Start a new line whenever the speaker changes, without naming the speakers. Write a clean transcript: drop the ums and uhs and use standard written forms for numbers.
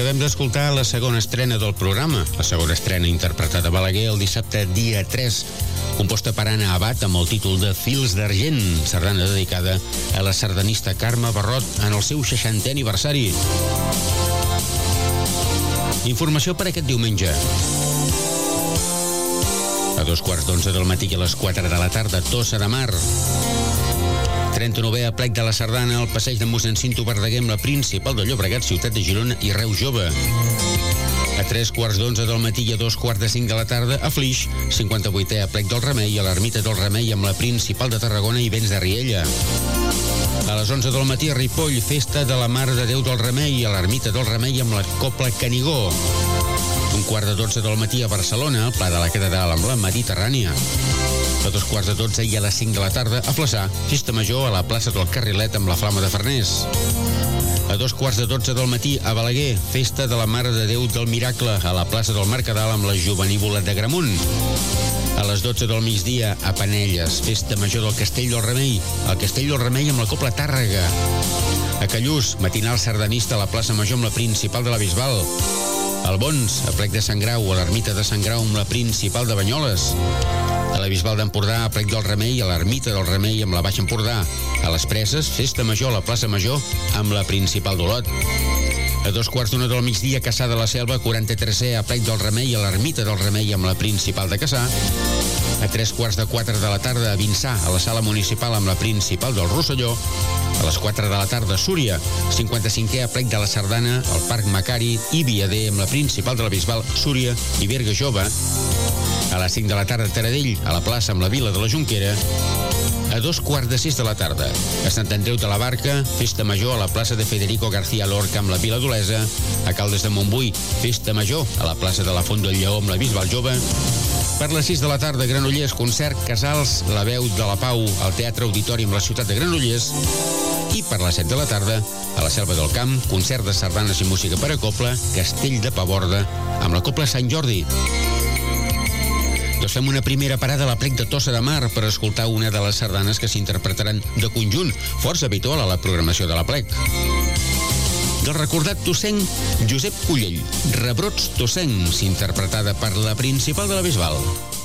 Acabem d'escoltar la segona estrena del programa, la segona estrena interpretada a Balaguer el dissabte dia 3, composta per Anna Abad amb el títol de Fils d'Argent, sardana dedicada a la sardanista Carme Barrot en el seu 60è aniversari. Informació per aquest diumenge. A 2:15 del matí i a les 4 de la tarda, Tossa de Mar. 39è aplec de la sardana al passeig de mossèn Cinto Verdaguer amb la principal de Llobregat, ciutat de Girona i Reus Jove. A 3:15 del matí i a 2:45 de la tarda, a Flix, 58è aplec del Remei a l'Ermita del Remei amb la principal de Tarragona i Vents de Riella. A les 11 del matí a Ripoll, festa de la Mare de Déu del Remei a l'Ermita del Remei amb la Cobla Canigó. 11:45 del matí a Barcelona, al Pla de la Catedral amb la Mediterrània. A 2:15 i a les 5 de la tarda a Flaçà, festa major a la plaça del Carrilet amb la Flama de Farners. A 2:15 del matí a Balaguer, festa de la Mare de Déu del Miracle a la plaça del Mercadal amb la Jovenívola de Gramunt. A les 12 del migdia a Penelles, festa major del Castell del Remei, al Castell del Remei amb la Cobla Tàrrega. A Callús, matinal sardanista a la plaça Major amb la principal de la Bisbal. Al Bons, aplec de Sant Grau a l'Ermita de Sant Grau amb la principal de Banyoles. A la Bisbal d'Empordà, aplec del Remei a l'Ermita del Remei amb la Baixa Empordà. A les Preses, festa major a la plaça Major amb la principal d'Olot. A 2:15 del migdia, a Cassà de la Selva, 43è aplec del Remei a l'Ermita del Remei amb la principal de Cassà. A 3:15 de la tarda a Vinçà, a la sala municipal amb la principal del Rosselló. A les 4 de la tarda a Súria, 55è aplec de la sardana al Parc Macari i Viader amb la principal de la Bisbal, Súria i Berga Jove. A les 5 de la tarda a Taradell, a la plaça amb la Vila de la Jonquera. A 2:15 de la tarda, a Sant Andreu de la Barca, festa major a la plaça de Federico García Lorca amb la Vila d'Olesa. A Caldes de Montbui, festa major a la plaça de la Font del Lleó amb la Bisbal Jove. Per les 6 de la tarda, Granollers, concert Casals, la Veu de la Pau, al Teatre Auditori amb la ciutat de Granollers. I per les 7 de la tarda, a la Selva del Camp, concert de sardanes i música per a cobla, Castell de Paborda, amb la Cobla Sant Jordi. Doncs fem una primera parada a l'aplec de Tossa de Mar per escoltar una de les sardanes que s'interpretaran de conjunt, força habitual a la programació de l'aplec. Del recordat tossenc Josep Cullell, Rebrots tossencs, interpretada per la principal de la Bisbal.